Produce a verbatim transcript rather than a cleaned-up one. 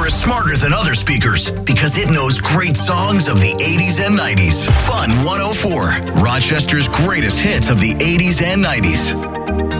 is smarter than other speakers because it knows great songs of the eighties and nineties. Fun one oh four, Rochester's greatest hits of the eighties and nineties.